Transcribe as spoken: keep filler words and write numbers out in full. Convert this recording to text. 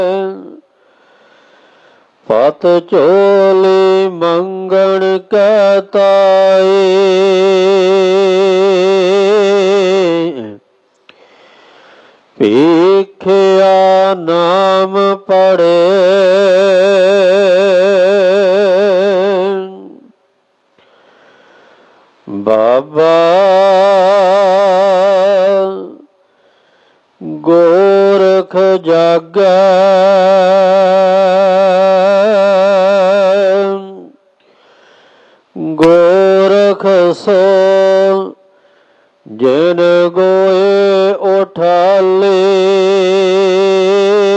पत चोली मंगण कहताए, भीखिया नाम पढ़े, बाबा गोरख जागै, गोरख सो जिन गोए उठाले,